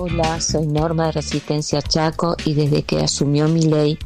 Hola, soy Norma de Resistencia Chaco y desde que asumió Milei,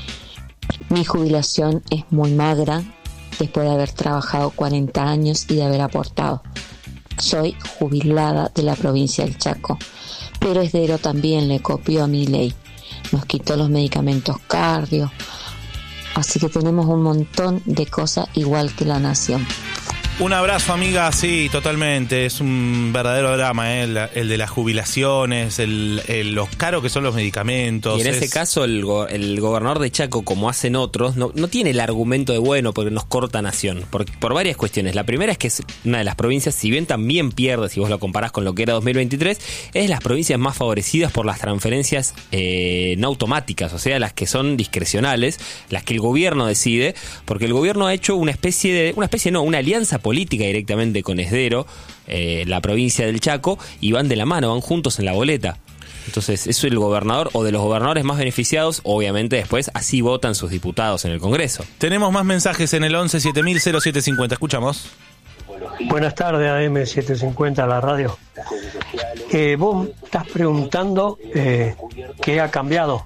mi jubilación es muy magra después de haber trabajado 40 años y de haber aportado. Soy jubilada de la provincia del Chaco, pero Esdero también le copió a Milei. Nos quitó los medicamentos cardio, así que tenemos un montón de cosas igual que la nación. Un abrazo, amiga, sí, totalmente. Es un verdadero drama, el de las jubilaciones, los caros que son los medicamentos. Y en ese caso, el gobernador de Chaco, como hacen otros, no tiene el argumento de bueno porque nos corta nación. Por varias cuestiones. La primera es que es una de las provincias, si bien también pierde, si vos lo comparás con lo que era 2023, es de las provincias más favorecidas por las transferencias no automáticas, o sea, las que son discrecionales, las que el gobierno decide, porque el gobierno ha hecho una alianza política directamente con Esdero, la provincia del Chaco, y van de la mano, van juntos en la boleta. Entonces, eso es el gobernador o de los gobernadores más beneficiados, obviamente después así votan sus diputados en el Congreso. Tenemos más mensajes en el 11 7000 0750. Escuchamos. Buenas tardes, AM750, la radio. Vos estás preguntando qué ha cambiado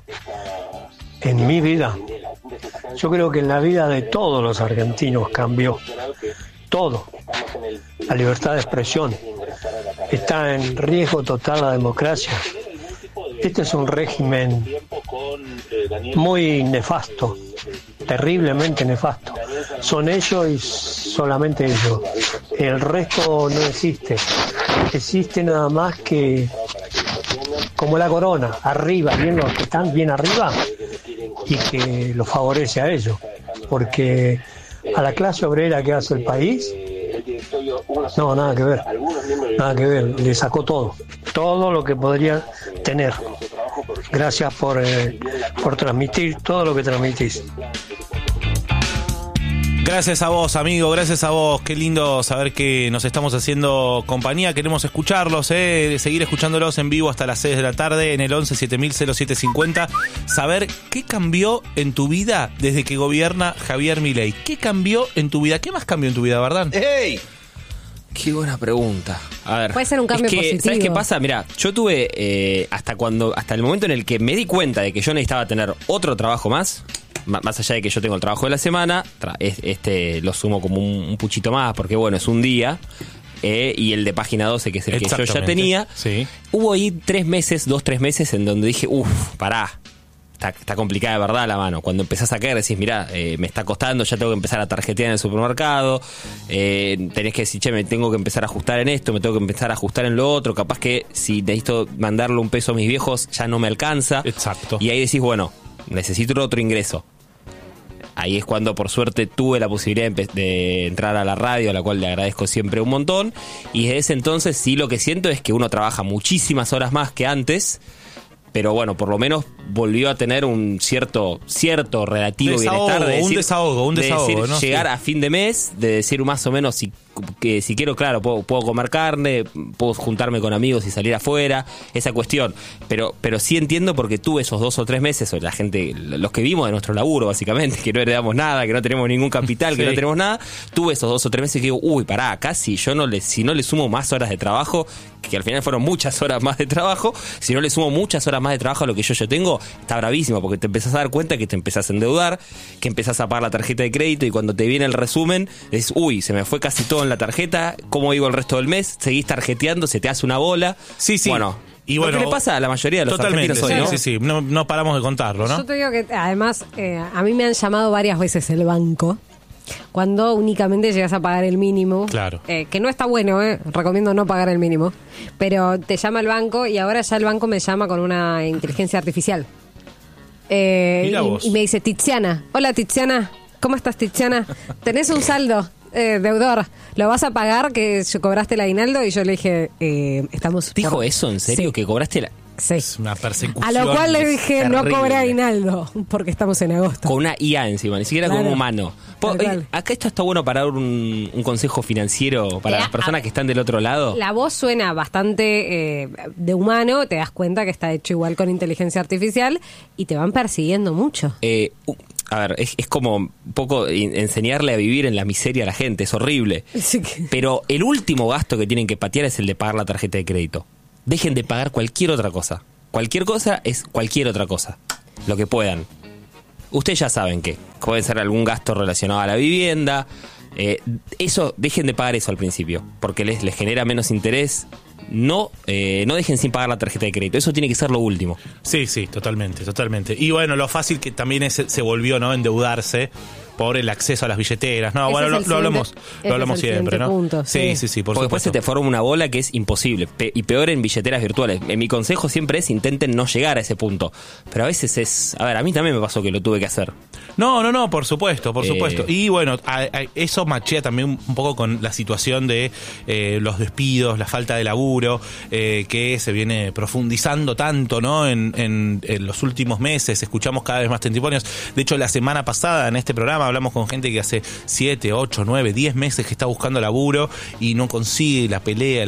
en mi vida. Yo creo que en la vida de todos los argentinos cambió. Todo. La libertad de expresión. Está en riesgo total la democracia. Este es un régimen muy nefasto, terriblemente nefasto. Son ellos y solamente ellos. El resto no existe. Existe nada más que como la corona, arriba, bien los que están bien arriba y que los favorece a ellos. Porque a la clase obrera que hace el país, no, nada que ver, le sacó todo lo que podría tener. Gracias por transmitir todo lo que transmitís. Gracias a vos, amigo, gracias a vos. Qué lindo saber que nos estamos haciendo compañía. Queremos escucharlos, seguir escuchándolos en vivo hasta las 6 de la tarde en el 11 7000 0750. Saber qué cambió en tu vida desde que gobierna Javier Milei. ¿Qué cambió en tu vida? ¿Qué más cambió en tu vida, verdad? ¡Ey! Qué buena pregunta. A ver, puede ser un cambio positivo. ¿Sabes qué pasa? Mirá, yo tuve hasta el momento en el que me di cuenta de que yo necesitaba tener otro trabajo más allá de que yo tengo el trabajo de la semana, lo sumo como un puchito más, porque bueno, es un día, y el de página 12, que es el que yo ya tenía. Sí. Hubo ahí 3 meses en donde dije, pará, está complicada de verdad la mano. Cuando empezás a caer decís, mirá, me está costando, ya tengo que empezar a tarjetear en el supermercado, tenés que decir, me tengo que empezar a ajustar en esto, me tengo que empezar a ajustar en lo otro, capaz que si necesito mandarle un peso a mis viejos ya no me alcanza. Exacto. Y ahí decís, bueno, necesito otro ingreso. Ahí es cuando por suerte tuve la posibilidad de entrar a la radio, a la cual le agradezco siempre un montón, y desde ese entonces sí lo que siento es que uno trabaja muchísimas horas más que antes, pero bueno, por lo menos volvió a tener un cierto relativo bienestar de decir, un desahogo, de decir, ¿no? Llegar a fin de mes, de decir más o menos si quiero, claro, puedo comer carne, puedo juntarme con amigos y salir afuera, esa cuestión, pero sí entiendo, porque tuve esos 2 o 3 meses, o la gente, los que vimos de nuestro laburo básicamente, que no heredamos nada, que no tenemos ningún capital, sí, que no tenemos nada, tuve esos 2 o 3 meses que digo, pará, acá si no le sumo más horas de trabajo, que al final fueron muchas horas más de trabajo, si no le sumo muchas horas más de trabajo a lo que yo tengo, está bravísimo, porque te empezás a dar cuenta que te empezás a endeudar, que empezás a pagar la tarjeta de crédito, y cuando te viene el resumen, dices, se me fue casi todo en la tarjeta, ¿cómo iba el resto del mes? Seguís tarjeteando, se te hace una bola. Sí. Bueno, y bueno, lo que le pasa a la mayoría de los argentinos hoy, ¿no? Sí. No paramos de contarlo, ¿no? Yo te digo que además a mí me han llamado varias veces el banco cuando únicamente llegas a pagar el mínimo. Claro. Que no está bueno, recomiendo no pagar el mínimo. Pero te llama el banco y ahora ya el banco me llama con una inteligencia artificial. Y me dice, Tiziana, hola Tiziana, ¿cómo estás Tiziana? ¿Tenés un saldo? Deudor, ¿lo vas a pagar que cobraste el aguinaldo? Y yo le dije, estamos... ¿Dijo eso en serio? Sí. ¿Que cobraste la...? Sí. Es una persecución. A lo cual le dije, terrible. no cobré aguinaldo, porque estamos en agosto. Con una IA encima, ni siquiera Claro. como humano. Acá esto está bueno para dar un consejo financiero para las personas que están del otro lado. La voz suena bastante de humano, te das cuenta que está hecho igual con inteligencia artificial y te van persiguiendo mucho. A ver, es como un poco enseñarle a vivir en la miseria a la gente, es horrible. Sí que... Pero el último gasto que tienen que patear es el de pagar la tarjeta de crédito. dejen de pagar cualquier otra cosa. Cualquier cosa es cualquier otra cosa. Lo que puedan. Ustedes ya saben que puede ser algún gasto relacionado a la vivienda. Eso, dejen de pagar eso al principio, porque les genera menos interés. No dejen sin pagar la tarjeta de crédito. Eso tiene que ser lo último. Sí, totalmente. Y bueno, lo fácil que también se volvió, ¿no? Endeudarse por el acceso a las billeteras. No, bueno, lo hablamos siempre, ¿no? Punto, sí, por supuesto. Porque después se te forma una bola que es imposible. Y peor en billeteras virtuales. Mi consejo siempre es intenten no llegar a ese punto. Pero a veces es... A ver, a mí también me pasó que lo tuve que hacer. No, por supuesto. Y bueno, eso machea también un poco con la situación de los despidos, la falta de laburo, que se viene profundizando tanto, ¿no? En los últimos meses. Escuchamos cada vez más testimonios. De hecho, la semana pasada en este programa hablamos con gente que hace 7, 8, 9, 10 meses que está buscando laburo y no consigue, la pelea.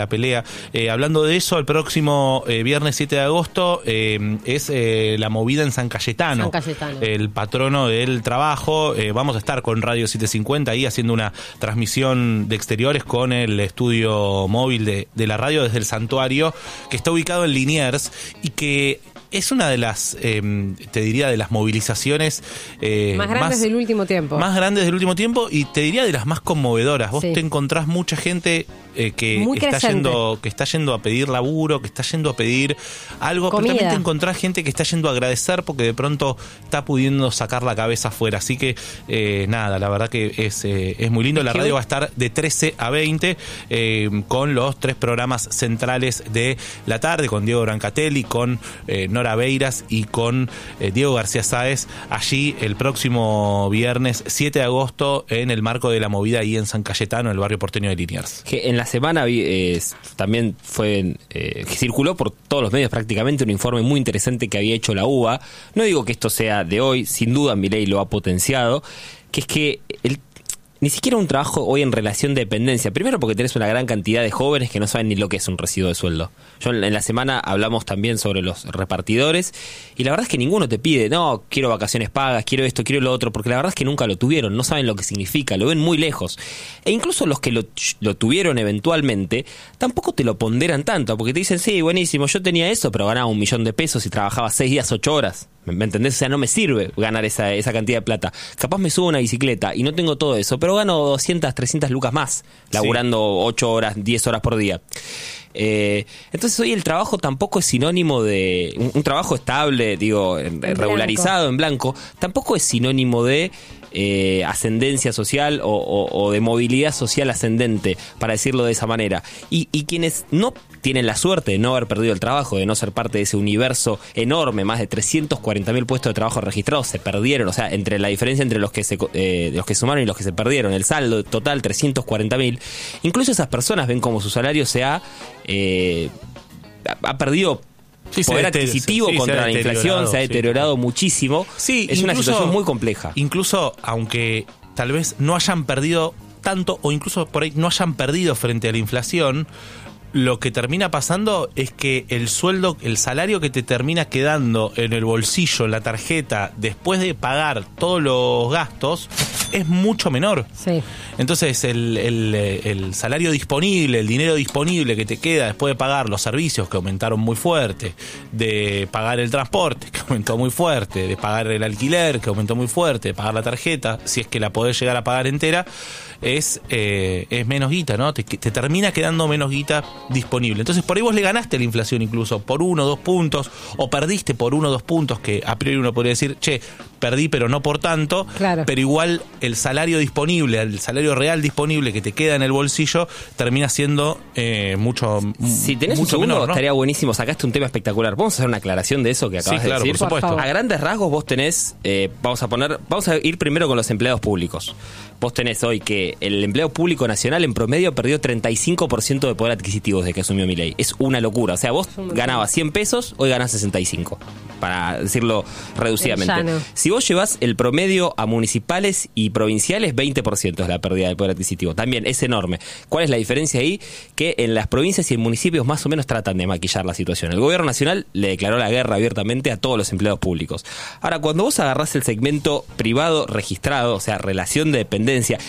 Hablando de eso, el próximo viernes 7 de agosto es la movida en San Cayetano. El patrono del trabajo. Vamos a estar con Radio 750 ahí haciendo una transmisión de exteriores con el estudio móvil de la radio desde el santuario, que está ubicado en Liniers y que es una de las, te diría, de las movilizaciones más grandes del último tiempo. Más grandes del último tiempo y te diría de las más conmovedoras. Vos te encontrás mucha gente que está yendo a pedir laburo, que está yendo a pedir algo, comida. Pero también te encontrás gente que está yendo a agradecer porque de pronto está pudiendo sacar la cabeza afuera. Así que nada, la verdad que es muy lindo. La radio va a estar de 13 a 20 con los 3 programas centrales de la tarde, con Diego Brancatelli, con Nora Beiras y con Diego García Sáez, allí el próximo viernes 7 de agosto en el marco de la movida ahí en San Cayetano, en el barrio porteño de Liniers. Que en la semana también que circuló por todos los medios prácticamente un informe muy interesante que había hecho la UBA. No digo que esto sea de hoy, sin duda Milei lo ha potenciado, que es que ni siquiera un trabajo hoy en relación de dependencia. Primero porque tenés una gran cantidad de jóvenes que no saben ni lo que es un recibo de sueldo. Yo en la semana hablamos también sobre los repartidores y la verdad es que ninguno te pide, no, quiero vacaciones pagas, quiero esto, quiero lo otro, porque la verdad es que nunca lo tuvieron, no saben lo que significa, lo ven muy lejos. E incluso los que lo tuvieron eventualmente, tampoco te lo ponderan tanto, porque te dicen, sí, buenísimo, yo tenía eso, pero ganaba $1.000.000 y trabajaba 6 días, 8 horas. ¿Me entendés? O sea, no me sirve ganar esa cantidad de plata. Capaz me subo a una bicicleta y no tengo todo eso, pero gano 200, 300 lucas más, laburando 8 horas, 10 horas por día. Entonces hoy el trabajo tampoco es sinónimo de... Un trabajo estable, digo, regularizado, en blanco, tampoco es sinónimo de ascendencia social o de movilidad social ascendente, para decirlo de esa manera. Y quienes no tienen la suerte de no haber perdido el trabajo, de no ser parte de ese universo enorme, más de 340.000 puestos de trabajo registrados, se perdieron, o sea, entre la diferencia entre los que sumaron y los que se perdieron, el saldo total 340.000, incluso esas personas ven como su salario ha perdido poder adquisitivo contra la inflación, se ha deteriorado muchísimo. Sí, es una situación muy compleja. Incluso, aunque tal vez no hayan perdido tanto, o incluso por ahí no hayan perdido frente a la inflación, lo que termina pasando es que el sueldo, el salario que te termina quedando en el bolsillo, en la tarjeta, después de pagar todos los gastos, es mucho menor. Sí. Entonces el salario disponible, el dinero disponible que te queda después de pagar los servicios que aumentaron muy fuerte, de pagar el transporte que aumentó muy fuerte, de pagar el alquiler que aumentó muy fuerte, de pagar la tarjeta, si es que la podés llegar a pagar entera, es menos guita, ¿no? Te termina quedando menos guita disponible. Entonces por ahí vos le ganaste a la inflación incluso por 1 o 2 puntos, o perdiste por 1 o 2 puntos, que a priori uno podría decir, che, perdí pero no por tanto, claro. Pero igual el salario disponible, el salario real disponible que te queda en el bolsillo termina siendo mucho Si tenés mucho un segundo, menor, ¿no? Estaría buenísimo, sacaste un tema espectacular. Vamos a hacer una aclaración de eso que acabas de decir. Por supuesto. A grandes rasgos vos tenés, vamos a ir primero con los empleados públicos. Vos tenés hoy que el empleo público nacional en promedio perdió 35% de poder adquisitivo desde que asumió Milei. Es una locura. O sea, vos ganabas 100 pesos, hoy ganás 65, para decirlo reducidamente. Si vos llevás el promedio a municipales y provinciales, 20% es la pérdida del poder adquisitivo. También es enorme. ¿Cuál es la diferencia ahí? Que en las provincias y en municipios más o menos tratan de maquillar la situación. El gobierno nacional le declaró la guerra abiertamente a todos los empleados públicos. Ahora, cuando vos agarrás el segmento privado registrado, o sea, relación de dependencia, del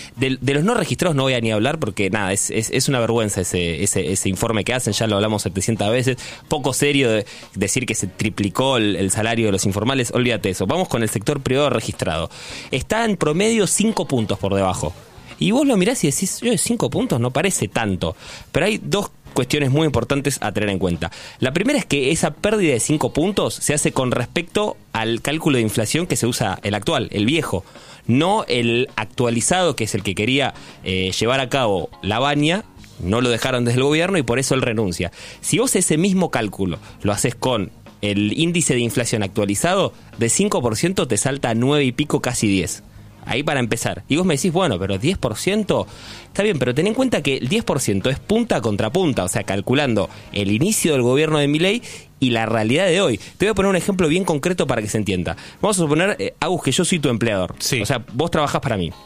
De los no registrados no voy a ni hablar porque nada, es una vergüenza ese informe que hacen, ya lo hablamos 700 veces, poco serio de decir que se triplicó el salario de los informales, olvídate eso. Vamos con el sector privado registrado. Está en promedio 5 puntos por debajo. Y vos lo mirás y decís, 5 puntos no parece tanto. Pero hay dos cuestiones muy importantes a tener en cuenta. La primera es que esa pérdida de 5 puntos se hace con respecto al cálculo de inflación que se usa el actual, el viejo. No el actualizado, que es el que quería llevar a cabo Lavagna. No lo dejaron desde el gobierno y por eso él renuncia. Si vos ese mismo cálculo lo haces con el índice de inflación actualizado, de 5% te salta a 9 y pico, casi 10. Ahí para empezar. Y vos me decís, bueno, pero 10%, está bien, pero ten en cuenta que el 10% es punta contra punta, o sea, calculando el inicio del gobierno de Milei y la realidad de hoy. Te voy a poner un ejemplo bien concreto para que se entienda. Vamos a suponer, Agus, que yo soy tu empleador. Sí. O sea, vos trabajás para mí.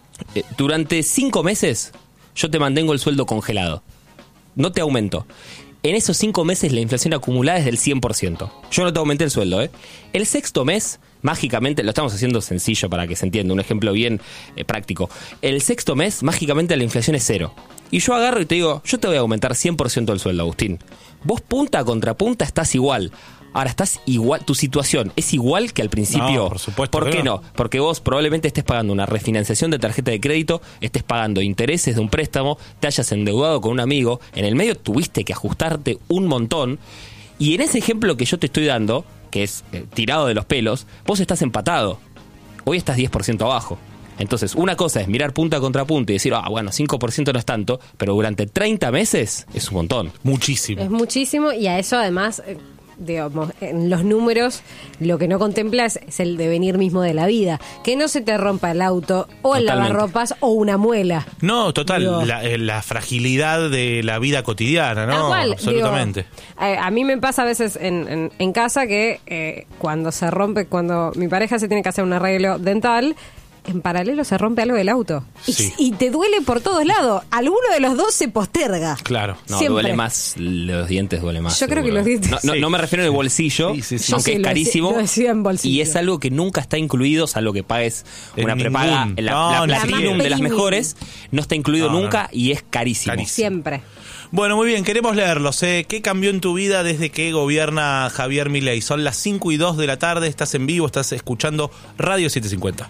Durante 5 meses yo te mantengo el sueldo congelado. No te aumento. En esos 5 meses la inflación acumulada es del 100%. Yo no te aumenté el sueldo, ¿eh? El sexto mes, mágicamente, lo estamos haciendo sencillo para que se entienda, un ejemplo bien práctico. El sexto mes, mágicamente la inflación es 0. Y yo agarro y te digo, yo te voy a aumentar 100% el sueldo, Agustín. Vos punta contra punta estás igual. Ahora estás igual, tu situación es igual que al principio. No, por supuesto. ¿Por qué no? Porque vos probablemente estés pagando una refinanciación de tarjeta de crédito, estés pagando intereses de un préstamo, te hayas endeudado con un amigo, en el medio tuviste que ajustarte un montón, y en ese ejemplo que yo te estoy dando, que es tirado de los pelos, vos estás empatado. Hoy estás 10% abajo. Entonces, una cosa es mirar punta contra punta y decir, bueno, 5% no es tanto, pero durante 30 meses es un montón. Muchísimo. Es muchísimo, y a eso además, digamos, en los números lo que no contemplas es el devenir mismo de la vida. Que no se te rompa el auto o el lavarropas o una muela. No, total, Digo, la fragilidad de la vida cotidiana, ¿no? Tal cual, absolutamente. Digo, a mí me pasa a veces en casa que cuando se rompe, cuando mi pareja se tiene que hacer un arreglo dental, en paralelo se rompe algo del auto. Sí. Y te duele por todos lados. Alguno de los dos se posterga. Claro. No, Siempre. duele más, los dientes duele más. Yo creo que seguro. los dientes. No me refiero al bolsillo, Sí. aunque Yo sí, es carísimo. lo decía en bolsillo. Y es algo que nunca está incluido, salvo que pagues una En prepaga. ningún. La Platinum de las premium. mejores no está incluido No, nunca no. y es carísimo. Carísimo. Siempre. Bueno, muy bien, queremos leerlos. ¿Qué cambió en tu vida desde que gobierna Javier Milei? Son las 5:02 de la tarde, estás en vivo, estás escuchando Radio 750.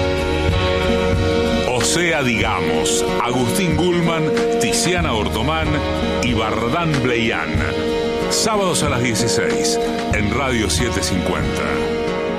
O sea, digamos, Agustín Gulman, Tiziana Ortomán y Bardán Bleian. Sábados a las 16 en Radio 750.